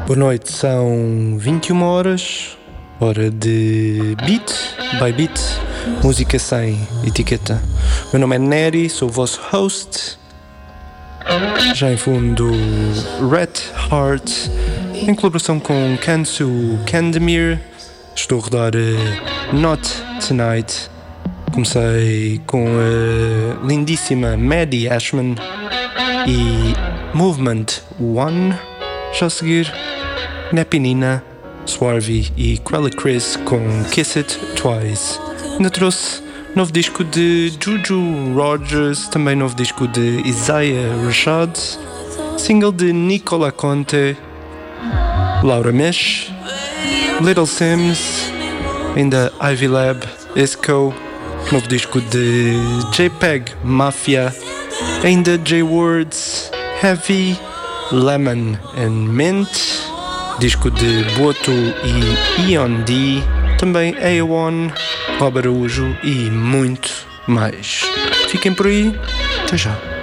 Boa noite, são 21 horas, hora de Beat by Beat, música sem etiqueta. Meu nome é Neri, sou o vosso host. Já em fundo, Red Heart, em colaboração com Kansu Kandemir. Estou a rodar Not Tonight. Comecei com a lindíssima Maddie Ashman e Movement One. Já a seguir, Nepinina, Swarvy e Quelly Chris com Kiss It Twice. Ainda trouxe novo disco de Juju Rogers, também novo disco de Isaiah Rashad, single de Nicola Conte, Laura Mish, Little Sims, ainda Ivy Lab, Isco, novo disco de JPEG Mafia, ainda J-Words, Heavy, Lemon and Mint, disco de Boto e Ion D, também A1, Rob Araújo e muito mais. Fiquem por aí, até já.